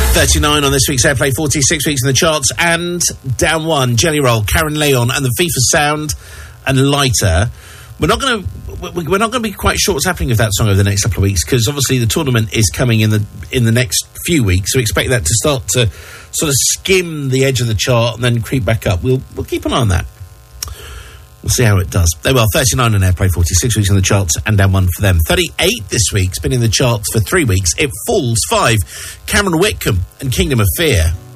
39 on this week's Airplay 40, 6 weeks in the charts, and down one, Jelly Roll, Karen Leon, and the FIFA Sound and Lighter. We're not going to be quite sure what's happening with that song over the next couple of weeks, because obviously the tournament is coming in the next few weeks, so we expect that to start to sort of skim the edge of the chart and then creep back up. We'll keep an eye on that. We'll see how it does. They were 39 on Airplay 40, 6 weeks in the charts, and down one for them. 38 this week, it's been in the charts for 3 weeks. It falls 5. Cameron Whitcomb and Kingdom of Fear.